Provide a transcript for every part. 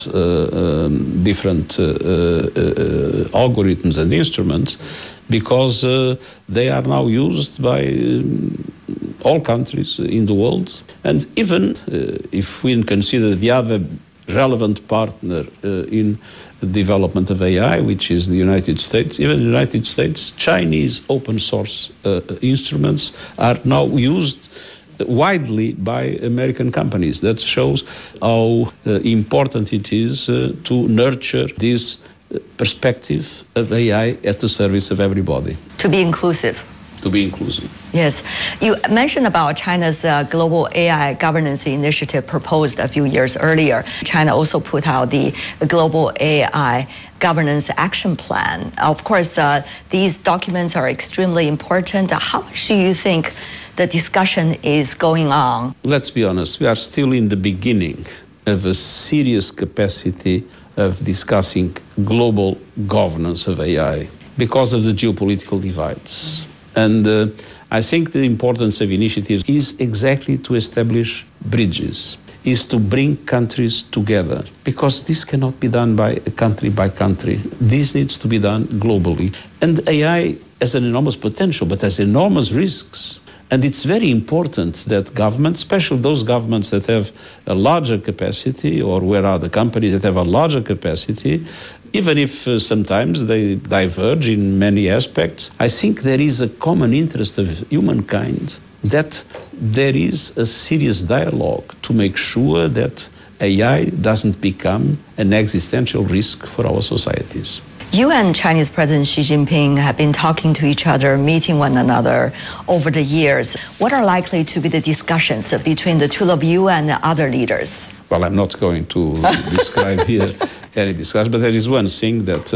different algorithms and instruments, because they are now used by all countries in the world. And even if we consider the other relevant partner in the development of AI, which is the United States, even in the United States, Chinese open source instruments are now used widely by American companies. That shows how important it is to nurture this perspective of AI at the service of everybody. To be inclusive. To be inclusive. Yes. You mentioned about China's global AI governance initiative proposed a few years earlier. China also put out the global AI governance action plan. Of course, these documents are extremely important. How much do you think the discussion is going on? Let's be honest, we are still in the beginning of a serious capacity of discussing global governance of AI because of the geopolitical divides. And I think the importance of initiatives is exactly to establish bridges, is to bring countries together, because this cannot be done by country. This needs to be done globally. And AI has an enormous potential, but has enormous risks. And it's very important that governments, especially those governments that have a larger capacity, or where are the companies that have a larger capacity, even if sometimes they diverge in many aspects, I think there is a common interest of humankind that there is a serious dialogue to make sure that AI doesn't become an existential risk for our societies. You and Chinese President Xi Jinping have been talking to each other, meeting one another over the years. What are likely to be the discussions between the two of you and the other leaders? Well, I'm not going to describe here any discussion, but there is one thing that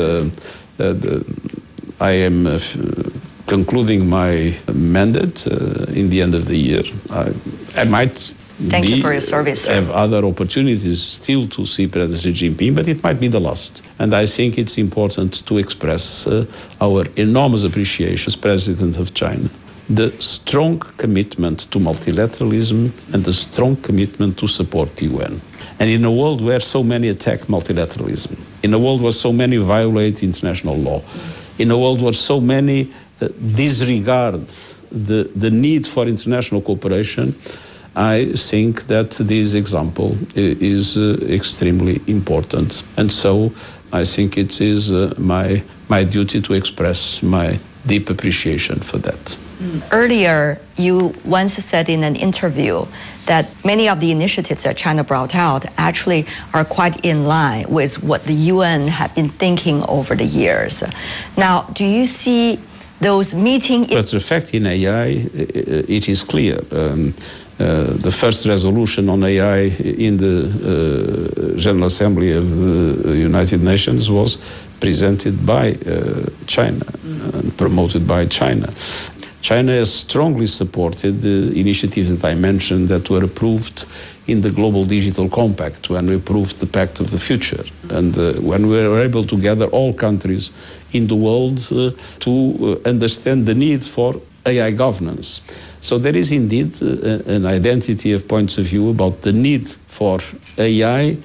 I am concluding my mandate in the end of the year. I might Thank you for your service, sir. Have other opportunities still to see President Xi Jinping, but it might be the last. And I think it's important to express our enormous appreciation as President of China, the strong commitment to multilateralism and the strong commitment to support the UN. And in a world where so many attack multilateralism, in a world where so many violate international law, in a world where so many disregard the need for international cooperation, I think that this example is extremely important. And so I think it is my duty to express my deep appreciation for that. Earlier, you once said in an interview that many of the initiatives that China brought out actually are quite in line with what the UN had been thinking over the years. Now, do you see those meetings? But the fact in AI, it is clear. The first resolution on AI in the General Assembly of the United Nations was presented by China and promoted by China. China has strongly supported the initiatives that I mentioned that were approved in the Global Digital Compact when we approved the Pact of the Future, and when we were able to gather all countries in the world to understand the need for AI governance. So there is indeed an identity of points of view about the need for AI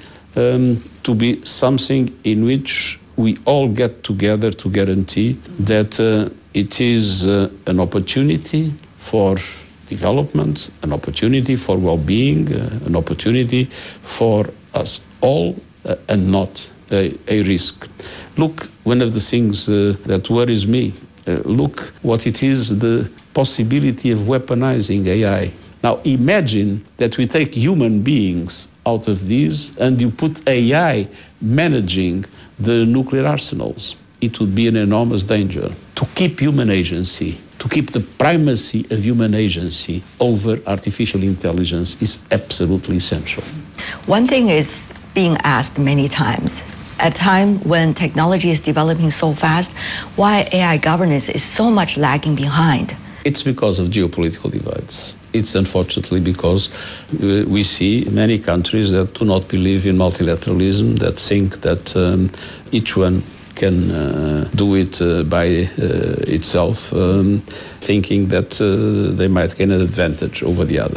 to be something in which we all get together to guarantee that it is an opportunity for development, an opportunity for well-being, an opportunity for us all, and not a risk. Look, one of the things that worries me, look what it is, the possibility of weaponizing AI. Now imagine that we take human beings out of these and you put AI managing the nuclear arsenals. It would be an enormous danger. To keep human agency, to keep the primacy of human agency over artificial intelligence is absolutely essential. One thing is being asked many times, at a time when technology is developing so fast, why AI governance is so much lagging behind? It's because of geopolitical divides. It's unfortunately because we see many countries that do not believe in multilateralism, that think that each one can do it by itself, thinking that they might gain an advantage over the other.